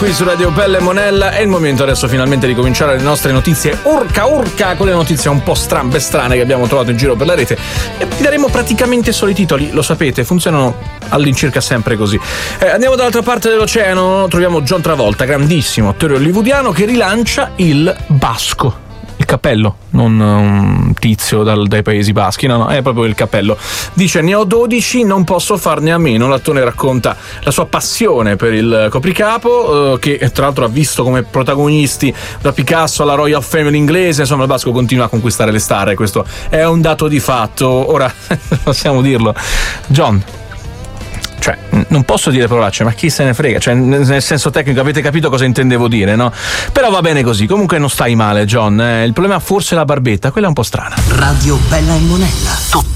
qui su Radio Bella e Monella. È il momento adesso finalmente di cominciare le nostre notizie urca, con le notizie un po' strane che abbiamo trovato in giro per la rete, e vi daremo praticamente solo i titoli, lo sapete, funzionano all'incirca sempre così. Andiamo dall'altra parte dell'oceano, troviamo John Travolta, grandissimo attore hollywoodiano, che rilancia il basco. Il cappello, non un tizio dai Paesi Baschi, no, è proprio il cappello. Dice: ne ho 12, non posso farne a meno. L'attore racconta la sua passione per il copricapo, che tra l'altro ha visto come protagonisti da Picasso alla Royal Family inglese. Insomma, il basco continua a conquistare le star, questo è un dato di fatto. Ora possiamo dirlo, John, cioè, non posso dire parolacce, ma chi se ne frega, cioè, nel senso tecnico avete capito cosa intendevo dire, no? Però va bene così, comunque non stai male, John, il problema forse è la barbetta, quella è un po' strana. Radio Bella e Monella.